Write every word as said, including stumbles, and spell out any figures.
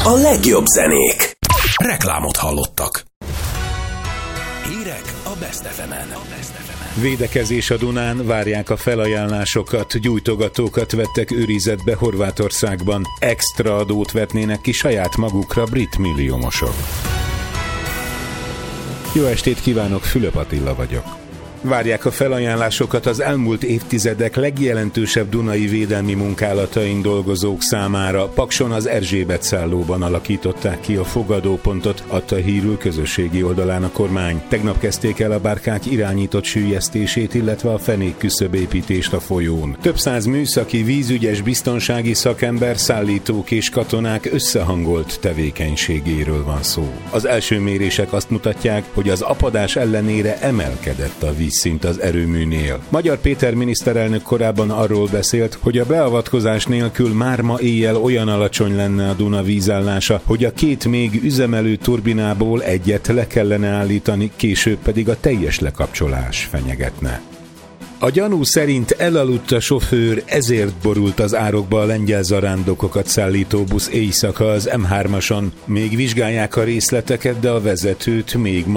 A legjobb zenék. Reklámot hallottak. Hírek a Best ef emen. Védekezés a Dunán, várják a felajánlásokat, gyújtogatókat vettek őrizetbe Horvátországban. Extra adót vetnének ki saját magukra brit milliómosok. Jó estét kívánok, Fülöp Attila vagyok. Várják a felajánlásokat az elmúlt évtizedek legjelentősebb dunai védelmi munkálatain dolgozók számára. Pakson az Erzsébet szállóban alakították ki a fogadópontot, adta hírül közösségi oldalán a kormány. Tegnap kezdték el a bárkák irányított süllyesztését, illetve a fenék küszöbépítést a folyón. Több száz műszaki, vízügyes, biztonsági szakember, szállítók és katonák összehangolt tevékenységéről van szó. Az első mérések azt mutatják, hogy az apadás ellenére emelkedett a víz szint az erőműnél. Magyar Péter miniszterelnök korábban arról beszélt, hogy a beavatkozás nélkül már ma éjjel olyan alacsony lenne a Duna vízállása, hogy a két még üzemelő turbinából egyet le kellene állítani, később pedig a teljes lekapcsolás fenyegetne. A gyanú szerint elaludt a sofőr, ezért borult az árokba a lengyel zarándokokat szállító busz éjszaka az em hármason. Még vizsgálják a részleteket, de a vezetőt még